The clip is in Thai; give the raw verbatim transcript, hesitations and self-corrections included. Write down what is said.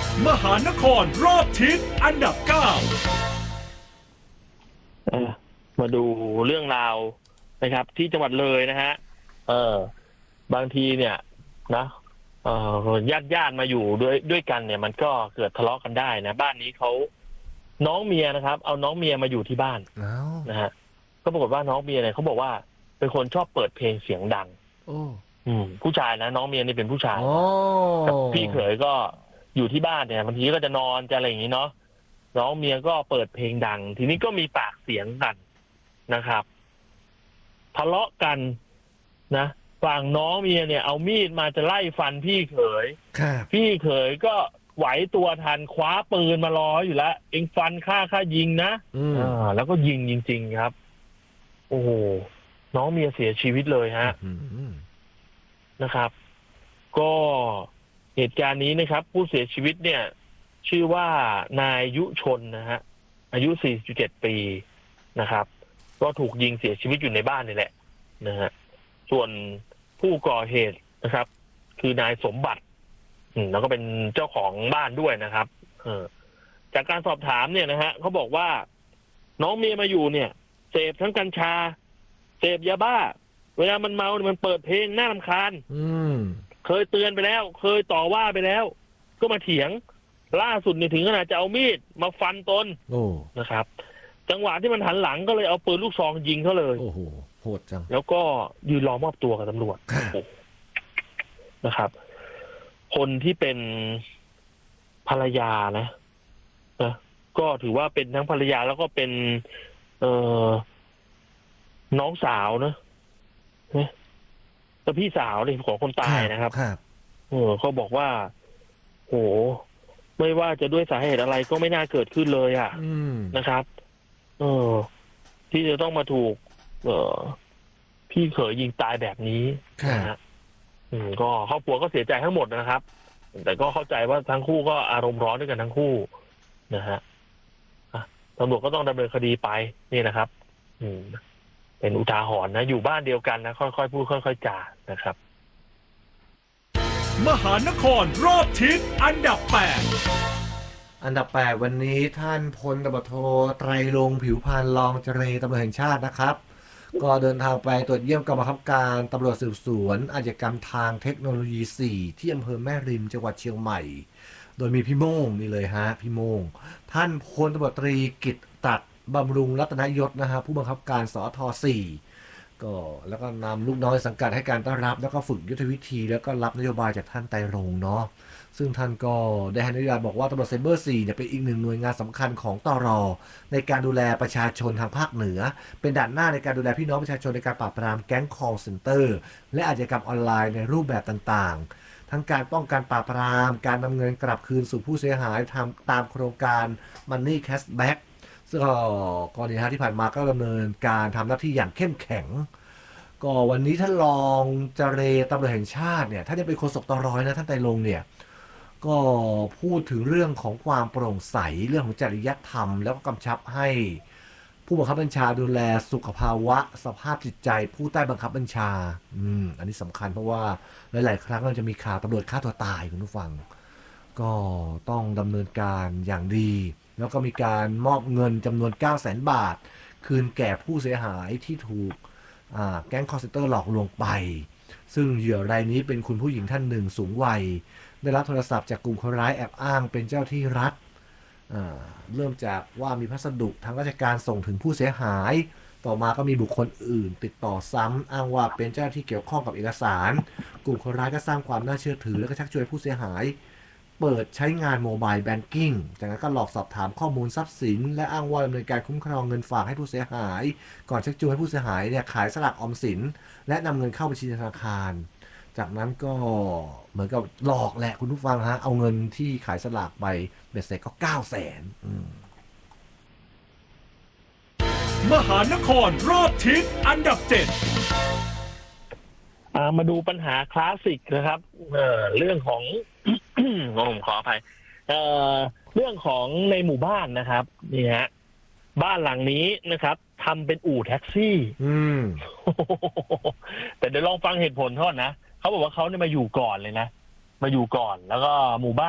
มหานครรอบทิศอันดับเก้ามาดูเรื่องราวนะครับที่จังหวัดเลยนะฮะเออบางทีเนี่ยนะเออญาติญาติมาอยู่ด้วยด้วยกันเนี่ยมันก็เกิดทะเลาะกันได้นะบ้านนี้เขาน้องเมียนะครับเอาน้องเมียมาอยู่ที่บ้านนะฮะก็ปรากฏว่าน้องเมียเนี่ยเขาบอกว่าเป็นคนชอบเปิดเพลงเสียงดังอืมผู้ชายนะน้องเมียนี่เป็นผู้ชายกับพี่เขยก็อยู่ที่บ้านเนี่ยบางทีก็จะนอนจะอะไรอย่างนี้เนาะน้องเมียก็เปิดเพลงดังทีนี้ก็มีปากเสียงกันนะครับทะเลาะกันนะฝั่งน้องเมียเนี่ยเอามีดมาจะไล่ฟันพี่เขยพี่เขยก็ไหวตัวทันคว้าปืนมารออยู่แล้วเองฟันข้าข้ายิงนะอ่าแล้วก็ยิงจริงๆครับโอ้โหน้องเมียเสียชีวิตเลยฮะนะครับ ก็เหตุการณ์นี้นะครับผู้เสียชีวิตเนี่ยชื่อว่านายยุชนนะฮะอายุสี่สิบเจ็ดปีนะครับก็ถูกยิงเสียชีวิตอยู่ในบ้านนี่แหละนะฮะส่วนผู้ก่อเหตุนะครับคือนายสมบัติแล้วก็เป็นเจ้าของบ้านด้วยนะครับเออจากการสอบถามเนี่ยนะฮะเขาบอกว่าน้องเมียมาอยู่เนี่ยเสพทั้งกัญชาเสพยาบ้าเวลามันเมาเนี่ยมันเปิดเพลงน่ารำคาญเคยเตือนไปแล้วเคยต่อว่าไปแล้วก็มาเถียงล่าสุดเนี่ยถึงขนาดจะเอามีดมาฟันตนนะครับจังหวะที่มันหันหลังก็เลยเอาปืนลูกซองยิงเขาเลยโอ้โหโหดจังแล้วก็ยืนรอมอบตัวกับตำรวจนะครับคนที่เป็นภรรยานะนะก็ถือว่าเป็นทั้งภรรยาแล้วก็เป็นเอ่อน้องสาวนะแต่พี่สาวเลยของคนตายนะครับเออเขาบอกว่าโหไม่ว่าจะด้วยสาเหตุอะไรก็ไม่น่าเกิดขึ้นเลยอ่ะนะครับเออที่จะต้องมาถูกเออพี่เขยยิงตายแบบนี้นะฮะอืมก็ครอบครัวก็เสียใจทั้งหมดนะครับแต่ก็เข้าใจว่าทั้งคู่ก็อารมณ์ร้อนด้วยกันทั้งคู่นะฮะตำรวจก็ต้องดำเนินคดีไปนี่นะครับอืมเป็นอุทาหรณ์นะอยู่บ้านเดียวกันนะค่อยๆพูดค่อยๆจานะครับมหานครรอบทิศอันดับแปดอันดับแปดวันนี้ท่านพลตำรวจโทไตรรงค์ผิวพรรณรองเจรตำรวจแห่งชาตินะครับก็เดินทางไปตรวจเยี่ยมกองบังคับการตำรวจสืบสวนอาชญากรรมทางเทคโนโลยีสี่ที่อำเภอแม่ริมจังหวัดเชียงใหม่โดยมีพี่โม่งนี่เลยฮะพี่โม่งท่านพลตำรวจตรีกิตตัดบำรุงรัตนยศนะฮะผู้บังคับการสทสี่ก็แล้วก็นำลูกน้องสังกัดให้การต้อนรับแล้วก็ฝึกยุทธวิธีแล้วก็รับนโยบายจากท่านไตรรงค์เนาะซึ่งท่านก็ได้ให้นโยบายบอกว่าตำรวจไซเบอร์สี่เนี่ยเป็นอีกหนึ่งหน่วยงานสำคัญของตร.ในการดูแลประชาชนทางภาคเหนือเป็นด่านหน้าในการดูแลพี่น้องประชาชนในการปราบปรามแก๊ง call center และอาชญากรรมออนไลน์ในรูปแบบต่างๆทั้งการป้องกันปราบปรามการนำเงินกลับคืนสู่ผู้เสียหายทำตามโครงการ Money Cashback ซึ่งกรณีที่ผ่านมาก็ดำเนินการทำหน้าที่อย่างเข้มแข็งก็วันนี้ท่านรองเจรตำรวจแห่งชาติเนี่ยท่านจะเป็นโฆษกตร.นะท่านไตรรงค์เนี่ยก็พูดถึงเรื่องของความโปร่งใสเรื่องของจริยธรรมแล้วก็กำชับให้ผู้บังคับบัญชาดูแลสุขภาวะสภาพจิตใจผู้ใต้บังคับบัญชาอืมอันนี้สำคัญเพราะว่าหลายๆครั้งเราจะมีข่าวตำรวจฆ่าตัวตายคุณผู้ฟังก็ต้องดำเนินการอย่างดีแล้วก็มีการมอบเงินจำนวน เก้าแสน บาทคืนแก่ผู้เสียหายที่ถูกแก๊ง call center หลอกลวงไปซึ่งเหยื่อรายนี้เป็นคุณผู้หญิงท่านหนึ่งสูงวัยได้รับโทรศัพท์จากกลุ่มคนร้ายแอบอ้างเป็นเจ้าที่รัฐเริ่มจากว่ามีพัสดุทางราชการส่งถึงผู้เสียหายต่อมาก็มีบุคคลอื่นติดต่อซ้ำอ้างว่าเป็นเจ้าที่เกี่ยวข้องกับเอกสารกลุ่มคนร้ายก็สร้างความน่าเชื่อถือและก็ชักชวนผู้เสียหายเปิดใช้งานโมบายแบงกิ้งจากนั้นก็หลอกสอบถามข้อมูลทรัพย์สินและอ้างว่าดำเนินการคุ้มครองเงินฝากให้ผู้เสียหายก่อนชักชวนให้ผู้เสียหายเนี่ยขายสลากออมสินและนำเงินเข้าบัญชีธนาคารจากนั้นก็เหมือนกับหลอกแหละคุณผู้ฟังฮะเอาเงินที่ขายสลากไปเบ็ดเสร็จก็เก้าแสนมหานครรอบทิศอันดับเจ็ดมาดูปัญหาคลาสสิกนะครับเอ่อเรื่องของผมขออภัยเอ่อเรื่องของในหมู่บ้านนะครับนี่ฮะบ้านหลังนี้นะครับทำเป็นอู่แท็กซี่อืมแต่เดี๋ยวลองฟังเหตุผลเขานะเขาบอกว่าเขาเนี่ยมาอยู่ก่อนเลยนะมาอยู่ก่อนแล้วก็หมู่บ้าน